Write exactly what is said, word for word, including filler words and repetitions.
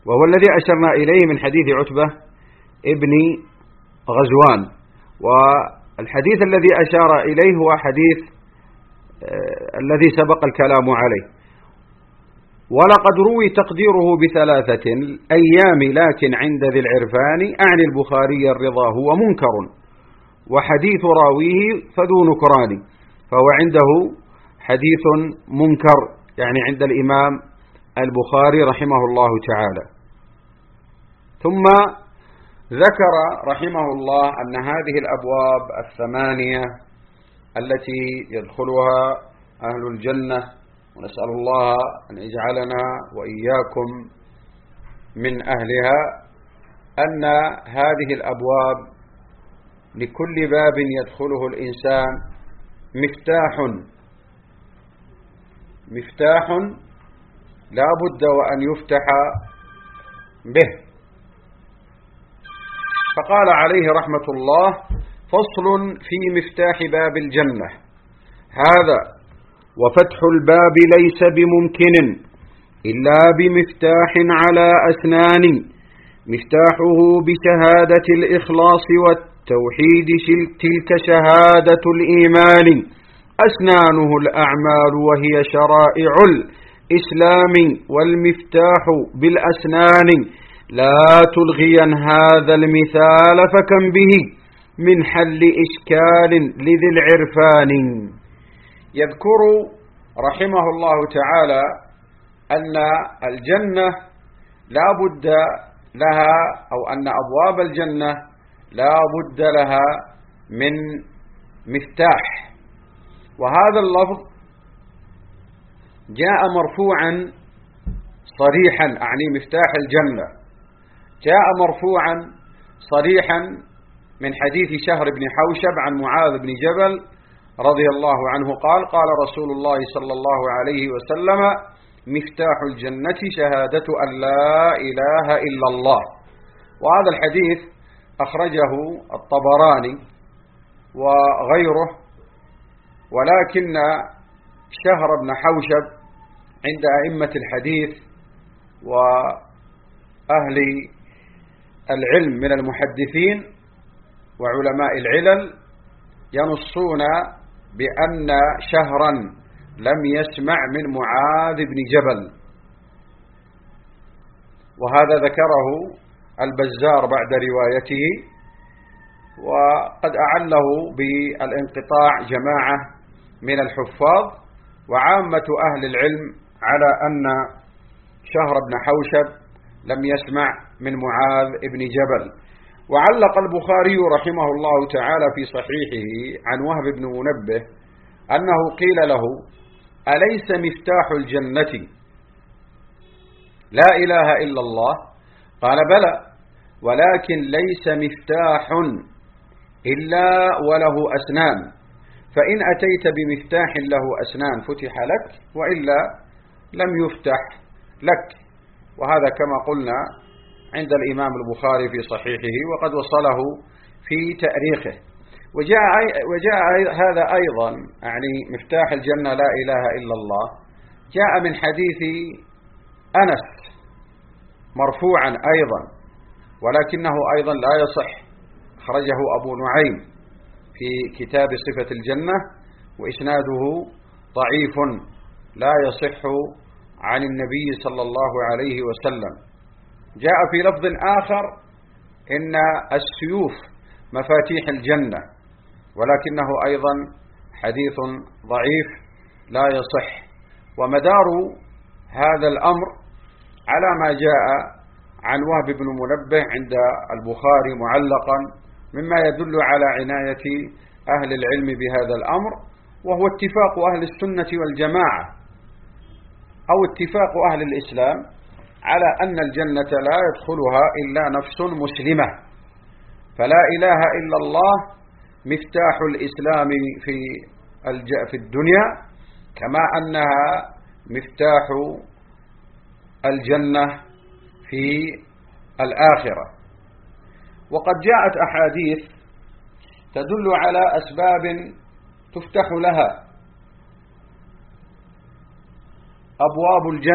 وهو الذي أشرنا إليه من حديث عتبة ابن غزوان. والحديث الذي أشار إليه هو حديث آه الذي سبق الكلام عليه. ولقد روي تقديره بثلاثة أيام، لكن عند ذي العرفان أعني البخاري الرضا هو منكر، وحديث راويه فذو نكران، فهو عنده حديث منكر، يعني عند الإمام البخاري رحمه الله تعالى. ثم ذكر رحمه الله أن هذه الأبواب الثمانية التي يدخلها أهل الجنة، ونسأل الله أن يجعلنا وإياكم من أهلها، أن هذه الأبواب لكل باب يدخله الإنسان مفتاح مفتاح لا بد وأن يفتح به. فقال عليه رحمة الله: فصل في مفتاح باب الجنة. هذا وفتح الباب ليس بممكن إلا بمفتاح على أسنان، مفتاحه بشهادة الإخلاص والتوحيد، تلك شهادة الإيمان، أسنانه الأعمال وهي شرائع الإسلام، والمفتاح بالأسنان لا تلغين هذا المثال، فكم به من حل إشكال لذي العرفان. يذكر رحمه الله تعالى أن الجنة لا بد لها، أو أن أبواب الجنة لا بد لها من مفتاح، وهذا اللفظ جاء مرفوعا صريحا، أعني مفتاح الجنة جاء مرفوعا صريحا من حديث شهر بن حوشب عن معاذ بن جبل رضي الله عنه قال: قال رسول الله صلى الله عليه وسلم: مفتاح الجنة شهادة أن لا إله إلا الله. وهذا الحديث أخرجه الطبراني وغيره، ولكن شهر بن حوشب عند أئمة الحديث وأهل العلم من المحدثين وعلماء العلل ينصون بأن شهرا لم يسمع من معاذ بن جبل، وهذا ذكره البزار بعد روايته، وقد أعله بالانقطاع جماعة من الحفاظ، وعامة أهل العلم على أن شهر بن حوشب لم يسمع من معاذ بن جبل. وعلق البخاري رحمه الله تعالى في صحيحه عن وهب بن منبه أنه قيل له: أليس مفتاح الجنة لا إله إلا الله؟ قال: بلى، ولكن ليس مفتاح إلا وله أسنان، فإن أتيت بمفتاح له أسنان فتح لك، وإلا لم يفتح لك. وهذا كما قلنا عند الإمام البخاري في صحيحه، وقد وصله في تأريخه. وجاء, وجاء هذا أيضا، يعني مفتاح الجنة لا إله إلا الله، جاء من حديث أنس مرفوعا أيضا، ولكنه أيضا لا يصح، خرجه أبو نعيم في كتاب صفة الجنة، وإسناده ضعيف لا يصح عن النبي صلى الله عليه وسلم. جاء في لفظ آخر: إن السيوف مفاتيح الجنة، ولكنه أيضا حديث ضعيف لا يصح. ومدار هذا الأمر على ما جاء عن وهب بن منبه عند البخاري معلقا، مما يدل على عناية أهل العلم بهذا الأمر، وهو اتفاق أهل السنة والجماعة، أو اتفاق أهل الإسلام، على أن الجنة لا يدخلها إلا نفس مسلمة. فلا إله إلا الله مفتاح الإسلام في في الدنيا، كما أنها مفتاح الجنة في الآخرة. وقد جاءت أحاديث تدل على أسباب تفتح لها أبواب الجنة.